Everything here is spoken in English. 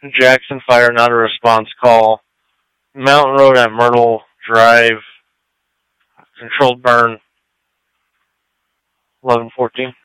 Jackson Fire, not a response call. Mountain Road at Myrtle Drive, controlled burn, 1114.